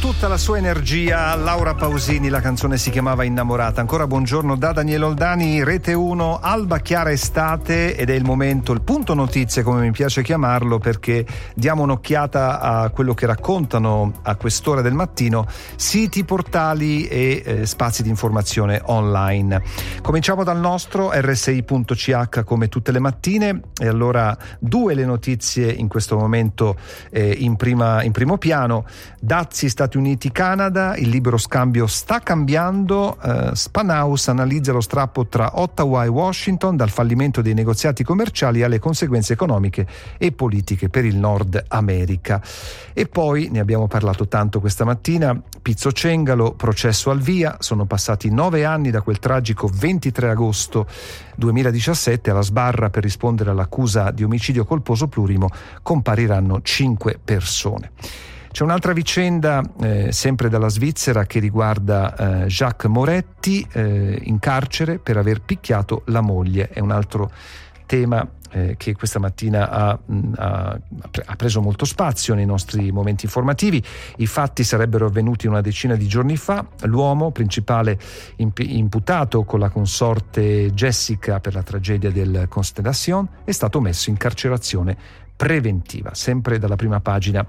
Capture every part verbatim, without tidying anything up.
tutta la sua energia Laura Pausini, la canzone si chiamava Innamorata. Ancora buongiorno da Daniele Oldani, Rete uno, alba chiara estate, ed è il momento, il punto notizie come mi piace chiamarlo, perché diamo un'occhiata a quello che raccontano a quest'ora del mattino siti, portali e eh, spazi di informazione online. Cominciamo dal nostro erre esse i punto ci acca come tutte le mattine, e allora due le notizie in questo momento eh, in, prima, in primo piano. Dazi Stati Uniti Canada, il libero scambio sta cambiando, eh, Spanhaus analizza lo strappo tra Ottawa e Washington, dal fallimento dei negoziati commerciali alle conseguenze economiche e politiche per il Nord America. E poi ne abbiamo parlato tanto questa mattina, Pizzo Cengalo, processo al via, sono passati nove anni da quel tragico ventitré agosto duemiladiciassette, alla sbarra per rispondere all'accusa di omicidio colposo plurimo compariranno cinque persone. C'è un'altra vicenda, eh, sempre dalla Svizzera, che riguarda eh, Jacques Moretti, eh, in carcere per aver picchiato la moglie. È un altro tema eh, che questa mattina ha, ha, ha preso molto spazio nei nostri momenti informativi. I fatti sarebbero avvenuti una decina di giorni fa. L'uomo, principale imp- imputato con la consorte Jessica per la tragedia del Constellation, è stato messo in carcerazione preventiva, sempre dalla prima pagina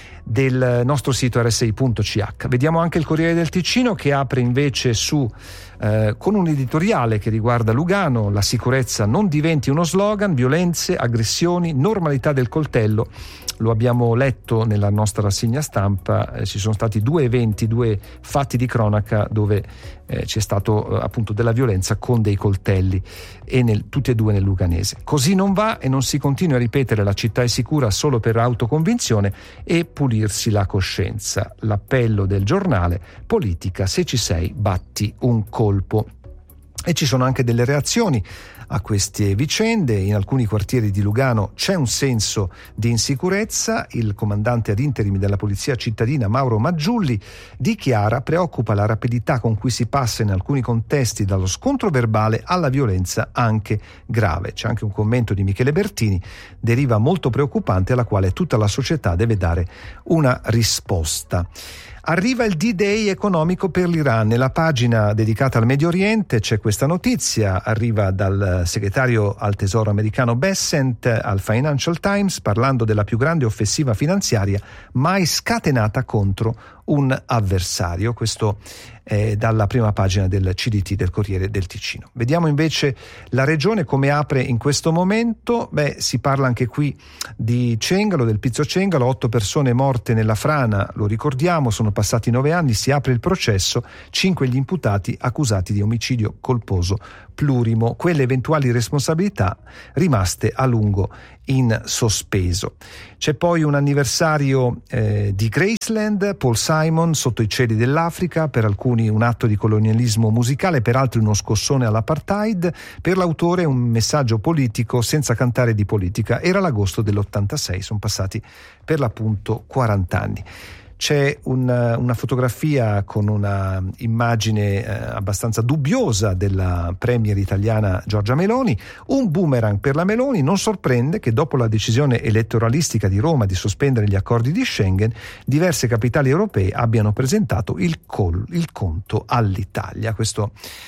del nostro sito erre esse i punto ci acca. Vediamo anche il Corriere del Ticino, che apre invece su eh, con un editoriale che riguarda Lugano: la sicurezza non diventi uno slogan, violenze, aggressioni, normalità del coltello. Lo abbiamo letto nella nostra rassegna stampa, eh, ci sono stati due eventi, due fatti di cronaca dove eh, c'è stato eh, appunto della violenza con dei coltelli, e nel, tutti e due nel luganese. Così non va, e non si continua a ripetere la città è sicura solo per autoconvinzione e pulirsi la coscienza. L'appello del giornale: politica, se ci sei batti un colpo. E ci sono anche delle reazioni a queste vicende. In alcuni quartieri di Lugano c'è un senso di insicurezza. Il comandante ad interim della polizia cittadina, Mauro Maggiulli, dichiara: preoccupa la rapidità con cui si passa in alcuni contesti dallo scontro verbale alla violenza anche grave. C'è anche un commento di Michele Bertini: deriva molto preoccupante alla quale tutta la società deve dare una risposta. Arriva il D-Day economico per l'Iran. Nella pagina dedicata al Medio Oriente c'è questa notizia, arriva dal segretario al Tesoro americano Bessent al Financial Times, parlando della più grande offensiva finanziaria mai scatenata contro un avversario. Questo è dalla prima pagina del C D T, del Corriere del Ticino. Vediamo invece la regione come apre in questo momento. Beh, si parla anche qui di Cengalo, del Pizzo Cengalo, otto persone morte nella frana, lo ricordiamo, sono passati nove anni, si apre il processo, cinque gli imputati accusati di omicidio colposo plurimo, quelle eventuali responsabilità rimaste a lungo in sospeso. C'è poi un anniversario eh, di Graceland, Paul Simon, Sotto i cieli dell'Africa, per alcuni un atto di colonialismo musicale, per altri uno scossone all'apartheid, per l'autore un messaggio politico senza cantare di politica. Era l'agosto dell'ottantasei, sono passati per l'appunto quaranta anni. C'è un, una fotografia con una immagine eh, abbastanza dubbiosa della premier italiana Giorgia Meloni, un boomerang per la Meloni. Non sorprende che dopo la decisione elettoralistica di Roma di sospendere gli accordi di Schengen, diverse capitali europee abbiano presentato il, col, il conto all'Italia. Questo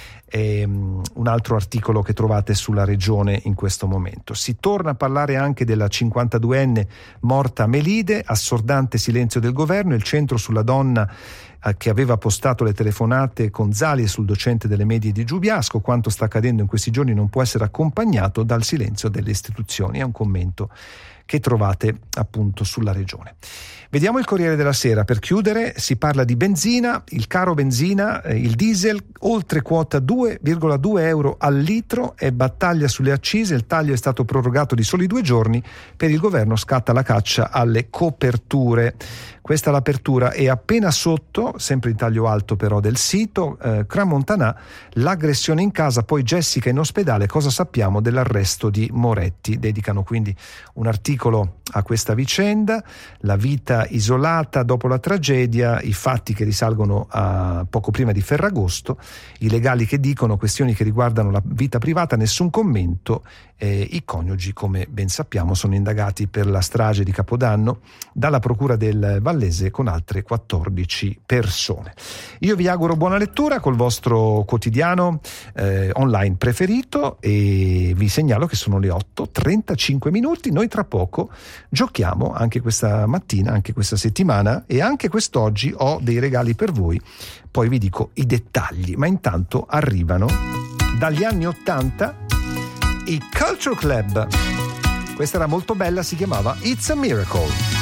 è um, un altro articolo che trovate sulla regione in questo momento. Si torna a parlare anche della cinquantaduenne morta a Melide, assordante silenzio del governo, il centro sulla donna eh, che aveva postato le telefonate con Zali e sul docente delle medie di Giubiasco. Quanto sta accadendo in questi giorni non può essere accompagnato dal silenzio delle istituzioni. È un commento che trovate appunto sulla regione. Vediamo il Corriere della Sera. Per chiudere si parla di benzina, il caro benzina, eh, il diesel, oltre quota due virgola due euro al litro, e battaglia sulle accise. Il taglio è stato prorogato di soli due giorni, per il governo scatta la caccia alle coperture. Questa l'apertura è appena sotto, sempre in taglio alto però del sito, eh, Cramontanà, l'aggressione in casa, poi Jessica in ospedale, cosa sappiamo dell'arresto di Moretti. Dedicano quindi un articolo a questa vicenda, la vita isolata dopo la tragedia, i fatti che risalgono a poco prima di Ferragosto, i legali che dicono questioni che riguardano la vita privata, nessun commento. Eh, I coniugi, come ben sappiamo, sono indagati per la strage di Capodanno dalla Procura del Vallese con altre quattordici persone. Io vi auguro buona lettura col vostro quotidiano eh, online preferito e vi segnalo che sono le otto e trentacinque minuti. Noi tra poco giochiamo anche questa mattina, anche questa settimana, e anche quest'oggi ho dei regali per voi, poi vi dico i dettagli, ma intanto arrivano dagli anni ottanta i Culture Club. Questa era molto bella, si chiamava It's a Miracle.